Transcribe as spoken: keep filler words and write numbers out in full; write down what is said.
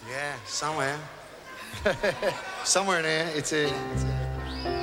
Yeah, somewhere. Somewhere in there, it's a... It's a